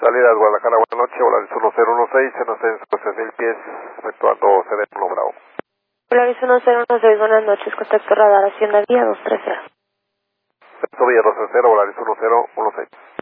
Salida de Guadalajara, buenas noches, Volaris 1016, en ascenso 6.000 pies, efectuando CD1 Bravo. Volaris 1016, buenas noches, contacto radar, Hacienda Vía 230. Centro Villa 230, Volaris 1016.